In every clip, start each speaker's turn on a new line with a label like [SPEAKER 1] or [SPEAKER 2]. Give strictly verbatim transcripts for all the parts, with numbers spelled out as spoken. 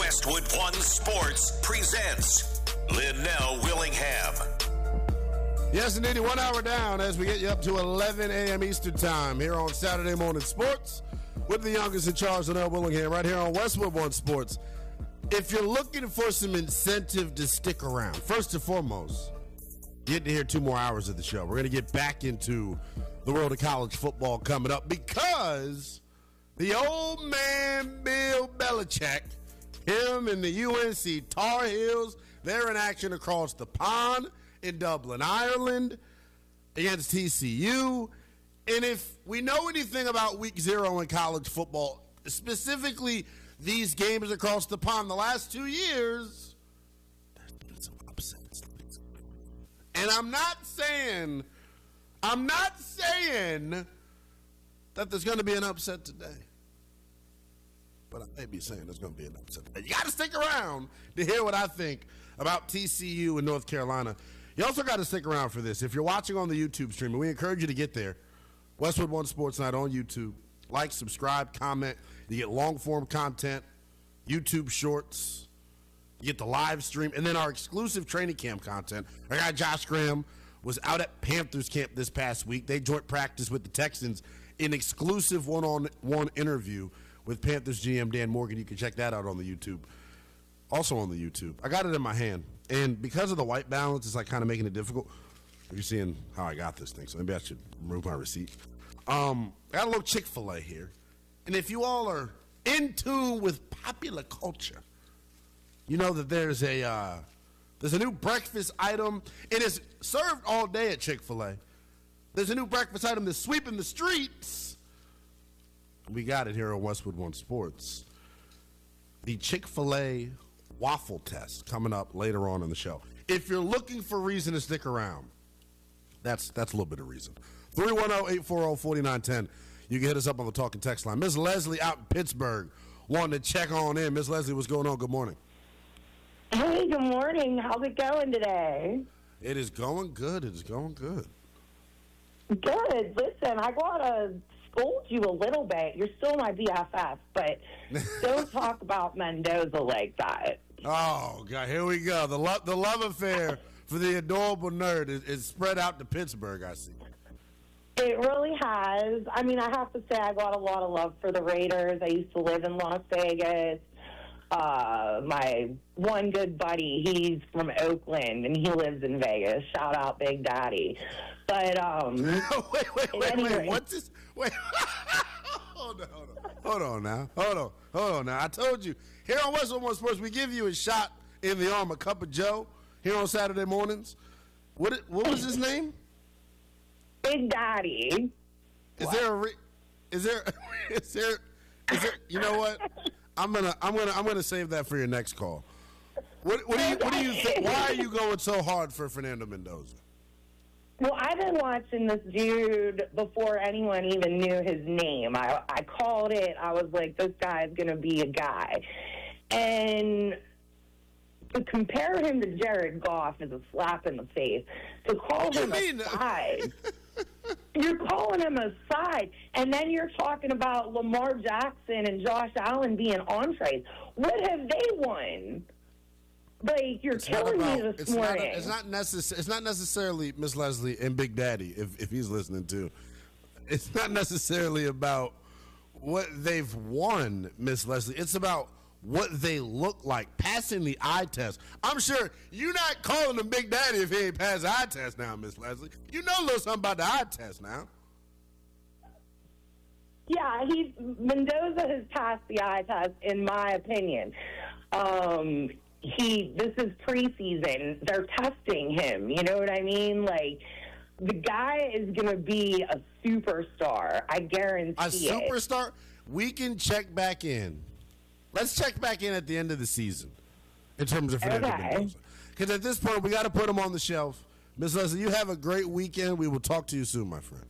[SPEAKER 1] Westwood One Sports presents Linnell Willingham.
[SPEAKER 2] Yes, indeed, one hour down as we get you up to eleven a.m. Eastern Time here on Saturday Morning Sports with the youngest in charge, Linnell Willingham, right here on Westwood One Sports. If you're looking for some incentive to stick around, first and foremost, you get to hear two more hours of the show. We're going to get back into the world of college football coming up because the old man Bill Belichick, him and the U N C Tar Heels, they're in action across the pond in Dublin, Ireland, against T C U. And if we know anything about week zero in college football, specifically these games across the pond the last two years, there's been some upsets. And I'm not saying, I'm not saying that there's going to be an upset today. But I may be saying there's going to be an upset today. You got to stick around to hear what I think about T C U and North Carolina. You also got to stick around for this. If you're watching on the YouTube stream, and we encourage you to get there, Westwood One Sports Night on YouTube. Like, subscribe, comment. You get long-form content, YouTube shorts. You get the live stream, and then our exclusive training camp content. Our guy Josh Graham was out at Panthers camp this past week. They joint practice with the Texans in exclusive one-on-one interview with Panthers G M Dan Morgan. You can check that out on the YouTube. Also on the YouTube. I got it in my hand. And because of the white balance, it's like kind of making it difficult. You're seeing how I got this thing, so maybe I should remove my receipt. Um, I got a little Chick-fil-A here. And if you all are in tune with popular culture, you know that there's a uh, there's a new breakfast item. It is served all day at Chick-fil-A. There's a new breakfast item that's sweeping the streets. We got it here on Westwood One Sports. The Chick-fil-A waffle test coming up later on in the show. If you're looking for reason to stick around, that's that's a little bit of reason. three one zero, eight four zero, four nine one zero. You can hit us up on the talking text line. Miss Leslie out in Pittsburgh wanting to check on in. Miss Leslie, what's going on? Good morning.
[SPEAKER 3] Hey, good morning. How's it going today?
[SPEAKER 2] It is going good. It is going good.
[SPEAKER 3] Good. Listen, I got to scold you a little bit. You're still my B F F, but don't talk about Mendoza like that.
[SPEAKER 2] Oh, God, here we go. The, lo- the love affair for the adorable nerd is, is spread out to Pittsburgh, I see.
[SPEAKER 3] It really has. I mean, I have to say I got a lot of love for the Raiders. I used to live in Las Vegas. Uh, my one good buddy, he's from Oakland, and he lives in Vegas. Shout out Big Daddy. But, um...
[SPEAKER 2] wait, wait, wait,
[SPEAKER 3] anyway.
[SPEAKER 2] wait. What's this? Wait. hold on, hold on. Hold on now. Hold on. Hold on now. I told you, here on Westwood One Sports, we give you a shot in the arm, a cup of Joe, here on Saturday mornings. What What was his name?
[SPEAKER 3] Big Daddy.
[SPEAKER 2] Is what? there a re- is there is there is there you know what? I'm gonna I'm gonna I'm gonna save that for your next call. What what do you what do you think? Why are you going so hard for Fernando Mendoza?
[SPEAKER 3] Well, I've been watching this dude before anyone even knew his name. I I called it. I was like, this guy is gonna be a guy, and to compare him to Jared Goff is a slap in the face. To call him a side. You're calling him a side, and then you're talking about Lamar Jackson and Josh Allen being entrees. What have they won? Like, you're
[SPEAKER 2] it's
[SPEAKER 3] killing
[SPEAKER 2] about,
[SPEAKER 3] me this
[SPEAKER 2] it's
[SPEAKER 3] morning.
[SPEAKER 2] Not, it's not necess- It's not necessarily Miss Leslie and Big Daddy, if if he's listening too. It's not necessarily about what they've won, Miss Leslie. It's about what they look like, passing the eye test. I'm sure you're not calling him Big Daddy if he ain't passed the eye test now, Miss Leslie. You know a little something about the eye test now.
[SPEAKER 3] Yeah, he's Mendoza has passed the eye test, in my opinion. Um, he this is preseason. They're testing him. You know what I mean? Like, the guy is going to be a superstar. I guarantee
[SPEAKER 2] a
[SPEAKER 3] it.
[SPEAKER 2] A superstar? We can check back in. Let's check back in at the end of the season in terms of Fernando
[SPEAKER 3] okay.
[SPEAKER 2] Mendoza. Because at this point, we got to put him on the shelf. Miss Leslie, you have a great weekend. We will talk to you soon, my friend.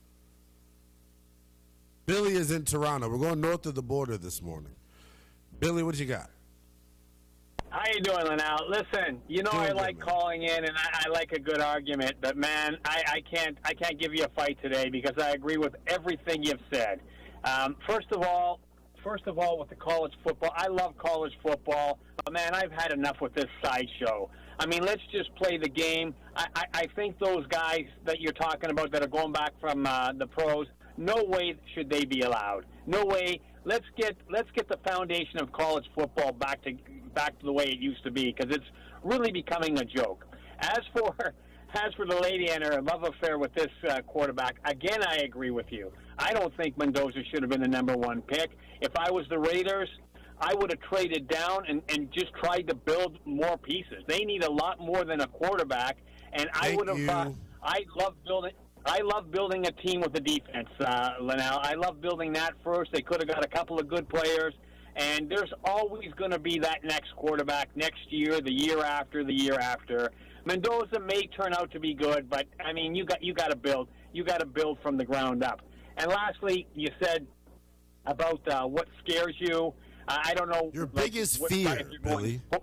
[SPEAKER 2] Billy is in Toronto. We're going north of the border this morning. Billy, what you got?
[SPEAKER 4] How you doing, Linnell? Listen, you know
[SPEAKER 2] Doing
[SPEAKER 4] I
[SPEAKER 2] good,
[SPEAKER 4] like
[SPEAKER 2] man.
[SPEAKER 4] calling in, and I, I like a good argument. But man, I, I can't I can't give you a fight today because I agree with everything you've said. Um, first of all, first of all, with the college football, I love college football, but man, I've had enough with this sideshow. I mean, let's just play the game. I, I, I think those guys that you're talking about that are going back from uh, the pros, no way should they be allowed. No way. Let's get let's get the foundation of college football back to back to the way it used to be, because it's really becoming a joke. As for as for the lady and her love affair with this uh, quarterback, again, I agree with you. I don't think Mendoza should have been the number one pick. If I was the Raiders, I would have traded down and, and just tried to build more pieces. They need a lot more than a quarterback, and I
[SPEAKER 2] Thank
[SPEAKER 4] would have. Uh, I love building. I love building a team with a defense, uh, Linnell. I love building that first. They could have got a couple of good players, and there's always going to be that next quarterback next year, the year after, the year after. Mendoza may turn out to be good, but I mean, you got you got to build. You got to build from the ground up. And lastly, you said about uh, what scares you. Uh, I don't know.
[SPEAKER 2] Your
[SPEAKER 4] like,
[SPEAKER 2] biggest
[SPEAKER 4] what,
[SPEAKER 2] fear,
[SPEAKER 4] if you're going-
[SPEAKER 2] Billy.
[SPEAKER 4] What,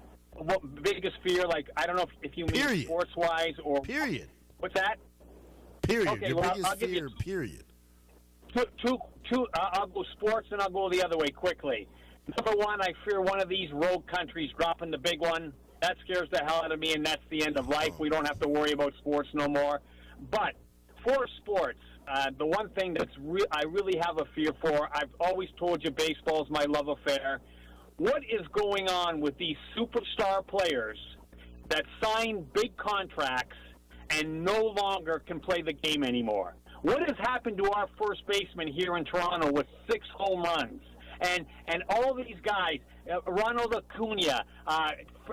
[SPEAKER 4] what biggest fear? Like, I don't know if, if you mean
[SPEAKER 2] Period.
[SPEAKER 4] sports-wise or
[SPEAKER 2] Period.
[SPEAKER 4] what's that?
[SPEAKER 2] Period.
[SPEAKER 4] Okay,
[SPEAKER 2] Your
[SPEAKER 4] well,
[SPEAKER 2] biggest
[SPEAKER 4] I'll give you
[SPEAKER 2] fear,
[SPEAKER 4] two-
[SPEAKER 2] period.
[SPEAKER 4] Two, two, two, uh, I'll go sports and I'll go the other way quickly. Number one, I fear one of these rogue countries dropping the big one. That scares the hell out of me, and that's the end of life. We don't have to worry about sports no more. But for sports, uh, the one thing that's re- I really have a fear for, I've always told you baseball's my love affair. What is going on with these superstar players that sign big contracts and no longer can play the game anymore? What has happened to our first baseman here in Toronto with six home runs? And and all these guys, uh, Ronald Acuna, uh,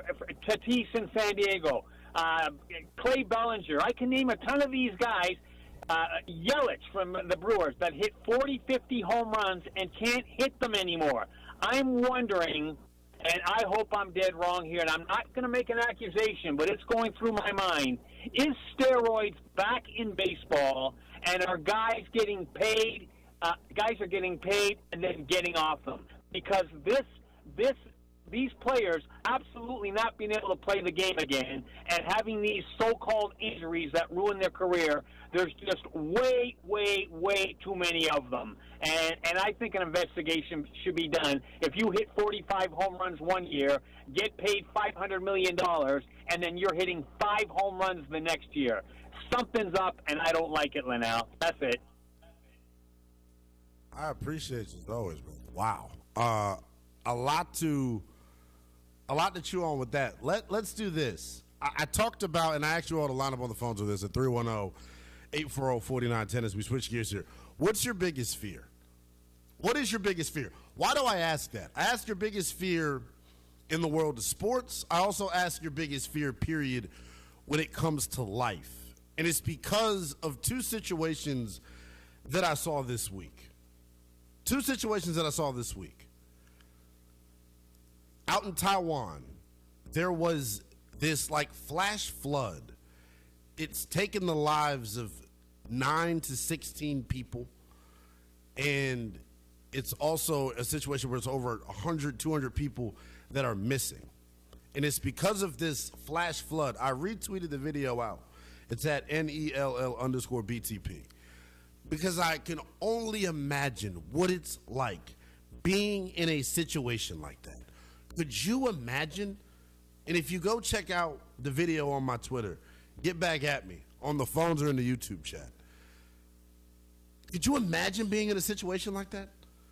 [SPEAKER 4] Tatis in San Diego, uh, Clay Bellinger, I can name a ton of these guys, uh, Yelich from the Brewers, that hit forty, fifty home runs and can't hit them anymore. I'm wondering, and I hope I'm dead wrong here, and I'm not going to make an accusation, but it's going through my mind, is steroids back in baseball, and are guys getting paid, uh, guys are getting paid and then getting off them? Because this, this, these players absolutely not being able to play the game again and having these so-called injuries that ruin their career, there's just way, way, way too many of them. And and I think an investigation should be done. If you hit forty-five home runs one year, get paid five hundred million dollars, and then you're hitting five home runs the next year. Something's up, and I don't like it, Linnell. That's it.
[SPEAKER 2] I appreciate you as always, man. Wow. Uh, a lot to a lot to chew on with that. Let, let's do this. I, I talked about, and I asked you all to line up on the phones with this at three one zero, eight four zero, four nine one zero as we switch gears here. What's your biggest fear? What is your biggest fear? Why do I ask that? I ask your biggest fear in the world of sports. I also ask your biggest fear, period, when it comes to life. And it's because of two situations that I saw this week. Two situations that I saw this week. Out in Taiwan, there was this like flash flood. It's taken the lives of nine to sixteen people. And it's also a situation where it's over one hundred, two hundred people that are missing. And it's because of this flash flood. I retweeted the video out. It's at N E L L underscore B T P. Because I can only imagine what it's like being in a situation like that. Could you imagine? And if you go check out the video on my Twitter, get back at me on the phones or in the YouTube chat. Could you imagine being in a situation like that?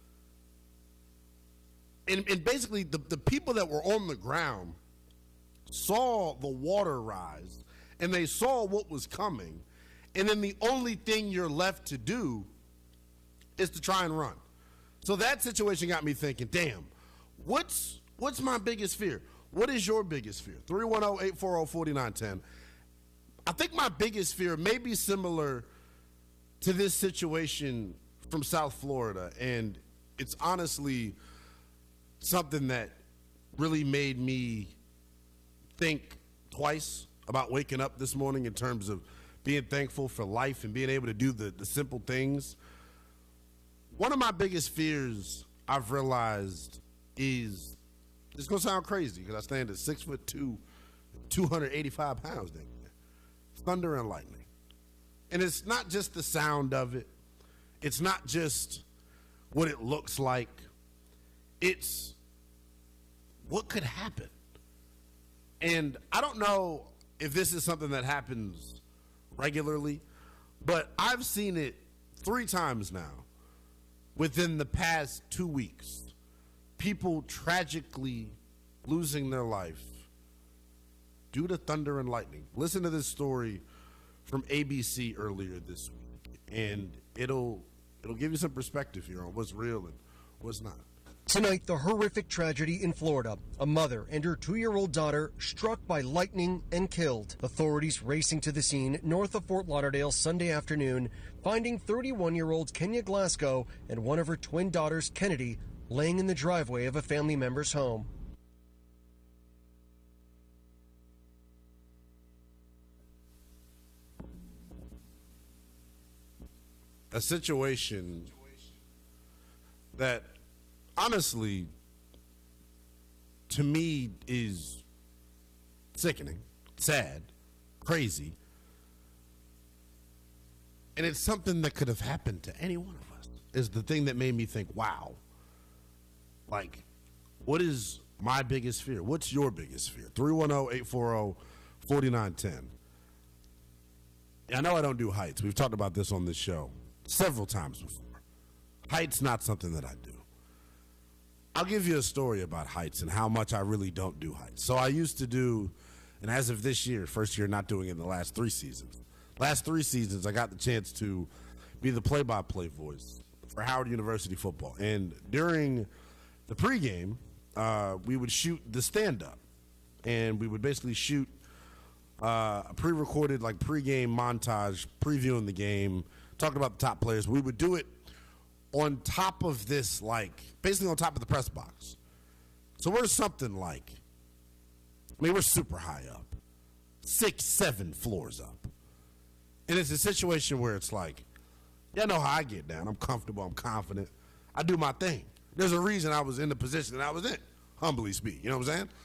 [SPEAKER 2] And, and basically, the, the people that were on the ground saw the water rise, and they saw what was coming, and then the only thing you're left to do is to try and run. So that situation got me thinking, damn, what's what's my biggest fear? What is your biggest fear? three one zero, eight four zero, four nine one zero. I think my biggest fear may be similar to this situation from South Florida, and it's honestly something that really made me think twice about waking up this morning in terms of being thankful for life and being able to do the, the simple things. One of my biggest fears I've realized is, it's going to sound crazy because I stand at six foot two, two hundred eighty-five pounds, dang it. Thunder and lightning. And it's not just the sound of it. It's not just what it looks like. it's what could happen. And I don't know if this is something that happens regularly, but I've seen it three times now within the past two weeks. People tragically losing their life due to thunder and lightning. Listen to this story from A B C earlier this week, and it'll it'll give you some perspective here on what's real and what's not.
[SPEAKER 5] Tonight, the horrific tragedy in Florida. A mother and her two-year-old daughter struck by lightning and killed. Authorities racing to the scene north of Fort Lauderdale Sunday afternoon, finding thirty-one-year-old Kenya Glasgow and one of her twin daughters, Kennedy, laying in the driveway of a family member's home.
[SPEAKER 2] A situation that honestly, to me, is sickening, sad, crazy. And it's something that could have happened to any one of us, is the thing that made me think, wow. Like, what is my biggest fear? What's your biggest fear? three one zero, eight four zero, four nine one zero. I know I don't do heights. We've talked about this on this show several times before. Heights, not something that I do. I'll give you a story about heights and how much I really don't do heights. So I used to do, and as of this year, first year not doing it in the last three seasons. Last three seasons, I got the chance to be the play-by-play voice for Howard University football. And during the pregame, uh, we would shoot the stand-up. And we would basically shoot uh, a pre-recorded, like, pregame montage, previewing the game, talking about the top players. We would do it on top of this, like, basically on top of the press box. So we're something like, I mean, we're super high up, six, seven floors up. And it's a situation where it's like, y'all know how I get down. I'm comfortable. I'm confident. I do my thing. There's a reason I was in the position that I was in, humbly speak. You know what I'm saying?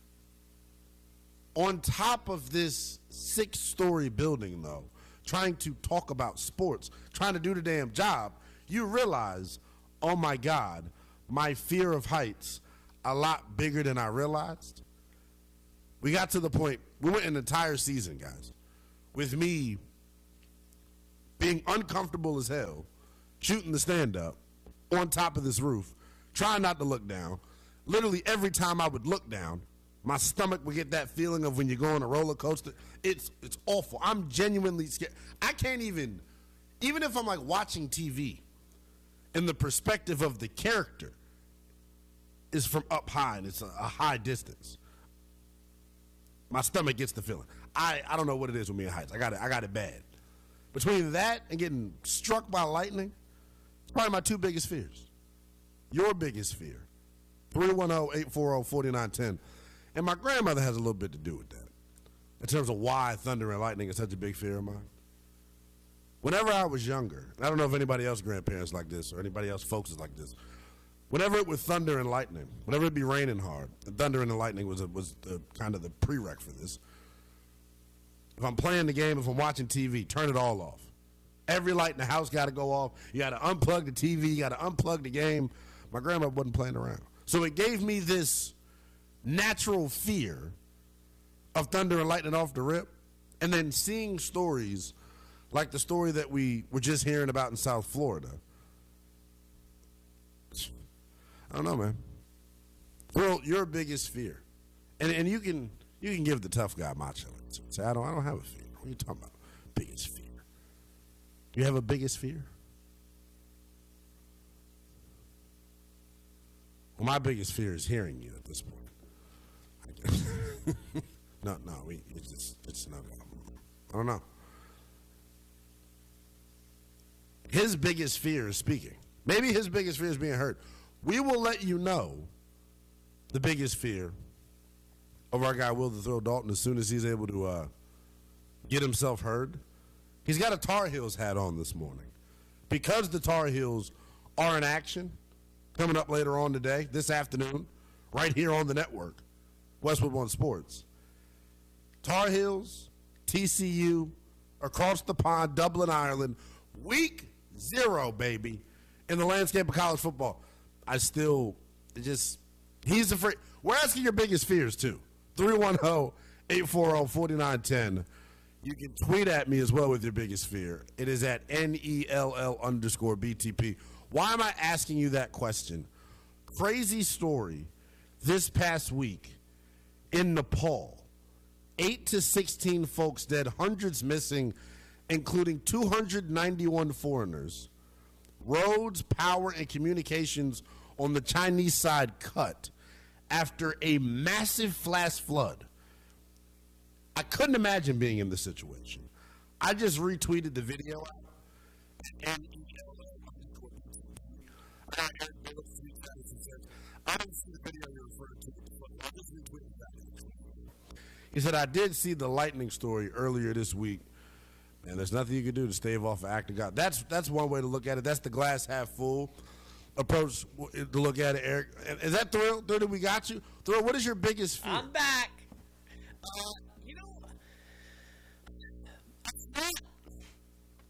[SPEAKER 2] On top of this six-story building, though, trying to talk about sports, trying to do the damn job, you realize, oh, my God, my fear of heights a lot bigger than I realized. We got to the point, we went an entire season, guys, with me being uncomfortable as hell, shooting the stand-up on top of this roof, trying not to look down. Literally every time I would look down, my stomach would get that feeling of when you go on a roller coaster. It's it's awful. I'm genuinely scared. I can't even, even if I'm like watching T V, and the perspective of the character is from up high and it's a, a high distance, my stomach gets the feeling. I, I don't know what it is with me in heights. I got it. I got it bad. Between that and getting struck by lightning, it's probably my two biggest fears. Your biggest fear, three one zero, eight four zero, four nine one zero. And my grandmother has a little bit to do with that in terms of why thunder and lightning is such a big fear of mine. Whenever I was younger, I don't know if anybody else grandparents like this or anybody else folks is like this. Whenever it was thunder and lightning, whenever it be raining hard, the thunder and the lightning was a, was the, kind of the prereq for this. If I'm playing the game, if I'm watching T V, turn it all off. Every light in the house got to go off. You got to unplug the T V. You got to unplug the game. My grandma wasn't playing around. So it gave me this natural fear of thunder and lightning off the rip. And then seeing stories like the story that we were just hearing about in South Florida. I don't know, man. Well, your biggest fear. And and you can you can give the tough guy macho. Say, I don't I don't have a fear. What are you talking about? Biggest fear. Do you have a biggest fear? Well, my biggest fear is hearing you at this point. no, no, we, it's just, it's not, I don't know. His biggest fear is speaking. Maybe his biggest fear is being heard. We will let you know the biggest fear of our guy, Will the Thrill Dalton, as soon as he's able to uh, get himself heard. He's got a Tar Heels hat on this morning. Because the Tar Heels are in action, coming up later on today, this afternoon, right here on the network, Westwood One Sports. Tar Heels, T C U, across the pond, Dublin, Ireland, week zero, baby, in the landscape of college football. I still it just, he's afraid. We're asking your biggest fears, too. three one zero, eight four zero, four nine one zero. You can tweet at me as well with your biggest fear. It is at N E L L underscore B T P. Why am I asking you that question? Crazy story this past week in Nepal. eight to sixteen folks dead, hundreds missing, including two hundred ninety-one foreigners. Roads, power, and communications on the Chinese side cut after a massive flash flood. I couldn't imagine being in this situation. I just retweeted the video. And I didn't see the video you're referring to. I just retweeted that. He said, I did see the lightning story earlier this week, and there's nothing you can do to stave off an act of God. That's that's one way to look at it. That's the glass half full approach to look at it, Eric. Is that Thrill? Thrill, we got you? Thrill, what is your biggest fear?
[SPEAKER 6] I'm back.